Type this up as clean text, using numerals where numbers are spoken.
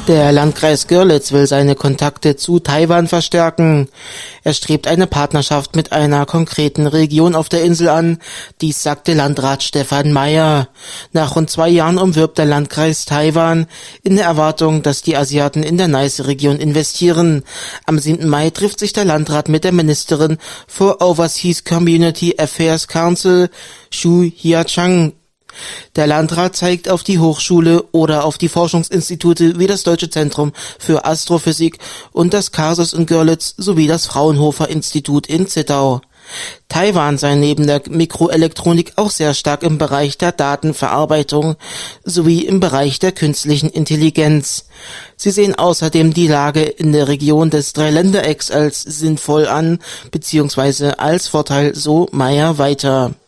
Der Landkreis Görlitz will seine Kontakte zu Taiwan verstärken. Er strebt eine Partnerschaft mit einer konkreten Region auf der Insel an. Dies sagte Landrat Stefan Meyer. Nach rund 2 Jahren umwirbt der Landkreis Taiwan in der Erwartung, dass die Asiaten in der Neiße-Region investieren. Am 7. Mai trifft sich der Landrat mit der Ministerin for Overseas Community Affairs Council, Xu Hiachang. Der Landrat zeigt auf die Hochschule oder auf die Forschungsinstitute wie das Deutsche Zentrum für Astrophysik und das Kasus in Görlitz sowie das Fraunhofer-Institut in Zittau. Taiwan sei neben der Mikroelektronik auch sehr stark im Bereich der Datenverarbeitung sowie im Bereich der künstlichen Intelligenz. Sie sehen außerdem die Lage in der Region des Dreiländerecks als sinnvoll an bzw. als Vorteil, so Meyer weiter.